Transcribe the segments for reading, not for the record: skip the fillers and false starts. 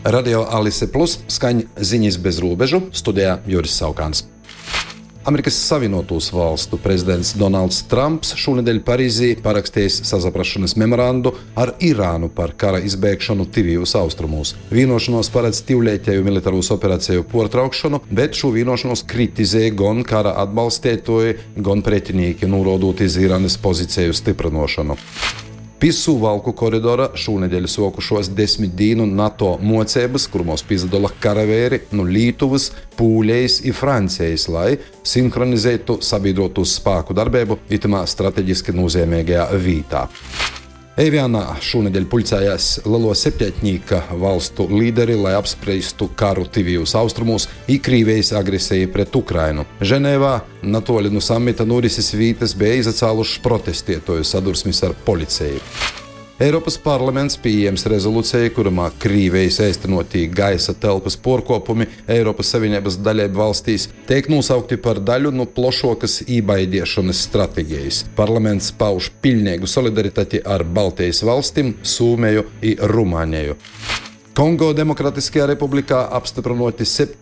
Radio Alise Plus skaņa ziņas bez robežu, studijā Juris Saukāns. Amerikas Savienotos Valstu prezidents Donalds Trumps šonedēļ Parīzī parakstījis sasaprašanas memorandu ar Irānu par kara izbēgšanu tuvajos austrumos. Vienošanos paredz tīvlētēju militārūs operāciju portraukšanu, bet šo vienošanos kritizēja gan kara atbalstētoji, gan pretinīki, norādot iz Irānas pozīciju stiprinošanu. Pie Suvalku koridora šonedēļ sokušos 10 dienu NATO mocības, kurmos piedalās karavēri no Lietuvas, Pūļejas un Francijas, lai sinhronizētu sabiedroto spēku darbību itamā strateģiski nozīmīgajā vietā. Evianā šonedēļ pulcējās lielo septiņnieku valstu līderi, lai apspriestu karu tuvajos austrumos un Krievijas agresiju pret Ukrainu. Ženēvā natoli no samita norises vietas bija izacēlušas protestētoju sadursmes ar policiju. Eiropas parlaments pieņems rezolūciju, kurā Krievijas īstenotī gaisa telpas porkopumi Eiropas Savienības dalību valstīs tiek nosaukti par daļu no plašākas iebaidīšanas stratēģijas. Parlaments pauž pilnīgu solidaritāti ar Baltijas valstīm, Somiju un Rumāniju. Kongo Demokratiskajā republikā apstiprinoti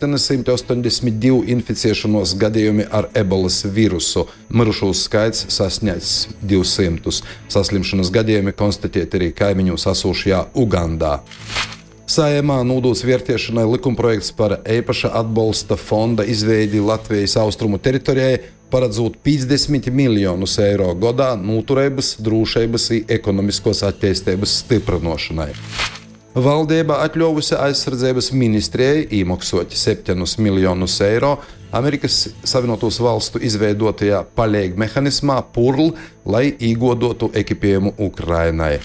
782 inficēšanos gadījumi ar ebolas vīrusu. Mirušo skaits sasniedz 200. Saslimšanas gadījumi konstatēti arī kaimiņos esošajā Ugandā. Saeimā nūdūs vērtēšanai likumprojekts par īpaša atbalsta fonda izveidi Latvijas austrumu teritorijai, paredzot 50 miljonus eiro gadā noturības, drošības un ekonomiskos attīstības stiprinošanai. Valdība atļāvusi aizsardzības ministrijai iemaksāt 7 miljonus eiro Amerikas Savienotos Valstu izveidotajā palīgu mehānismā PURL, lai iegūtu ekipējumu Ukrainai.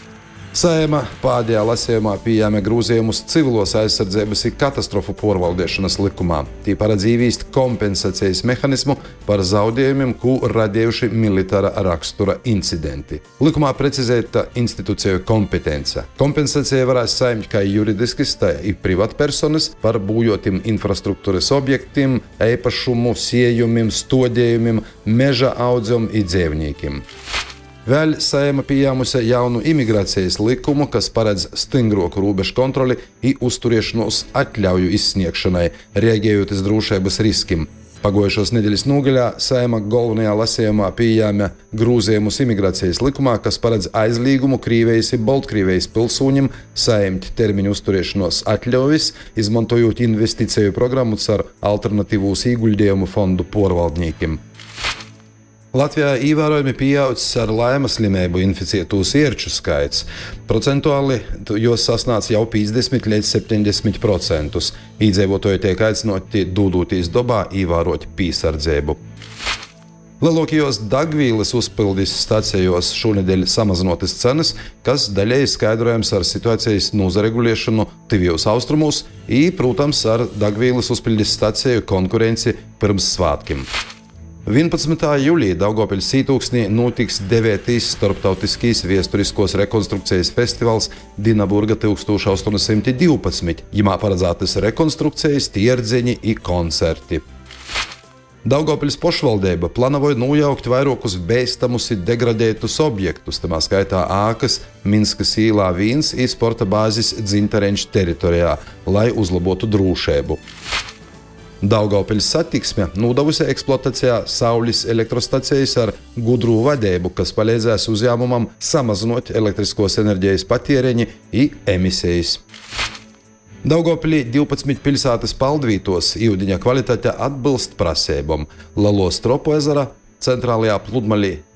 Saeima pēdējā lasījumā pieņēma grozījumus civilos aizsardzības un katastrofu pārvaldīšanas likumā. Tī paredz ieviest kompensācijas mehānismu par zaudējumiem, ko radījuši militāra rakstura incidenti. Likumā precizēta institūciju kompetence. Kompensācija varēs saņemt kā juridiskas, tā ir privātpersonas par bojotiem infrastruktūras objektiem, īpašumu, siejumiem, stodējumiem, meža audzēm un dzīvniekiem. Vēl Saeima pieņēmusi jaunu imigrācijas likumu, kas paredz stingrāku robežu kontroli un uzturēšanos atļauju izsniegšanai, reaģējot uz drošības riskiem. Pagājušās nedēļas nogalē Saeima galvenajā lasījumā pieņēma grozījumus imigrācijas likumā, kas paredz aizliegumu Krievijas un Baltkrievijas pilsoņiem saņemt termiņu uzturēšanos atļaujas, izmantojot investīciju programmu ar alternatīvos ieguldījumu fondu pārvaldniekiem. Latvijā ievērojami pieaudzis ar laimes slimību inficēto sierču skaits. Procentuāli jos sasniedz jau 50 līdz 70%. Iedzīvotāji tiek aicināti dodoties dabā, ievērot piesardzību. Lielākajos degvielas uzpildes stacijos šonedēļ samazinātas cenas, kas daļēji skaidrojams ar situācijas nozaregulēšanu tuvajos austrumos un, protams, ar degvielas uzpildes staciju konkurenci pirms svētkiem. 11. jūlijā Daugavpils Sītūksnī notiks 9. starptautiskais viesturiskos rekonstrukcijas festivāls Dinaburga 1812. Jimā paredzētas rekonstrukcijas, tirdziņi un koncerti. Daugavpils pašvaldība plānoja nojaukt vairākus beistamus un degradētus objektus, tamā skaitā ēkas Minskas ielā 1 un sporta bāzes Dzintareņš teritorijā, lai uzlabotu drošību. Daugavpils satiksme nodevusi eksploatācijā saules elektrostacijas ar gudru vadību, kas palīdzēs uzņēmumam samazinot elektriskos enerģijas patēriņu un emisijas. Daugavpilī 12 pilsētas peldvītos ūdeņa kvalitāte atbilst prasībām. Lelo Stropu ezera centrālajā pludmalī